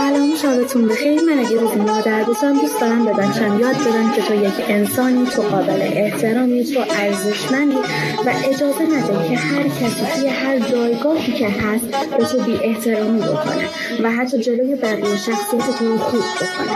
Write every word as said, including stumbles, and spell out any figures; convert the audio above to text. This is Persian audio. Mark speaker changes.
Speaker 1: سلام، شبتون بخیر. من اگه روزی مادر بشم دوست دارم به بچم یاد بدم که تو یک انسانی، تو قابل احترامی، تو ارزشمندی و اجازه نده که هر کسی توی هر جایگاهی که هست به تو بی احترامی بکنه و حتی جلوی بقیه شخصیت تو رو خورد بکنه.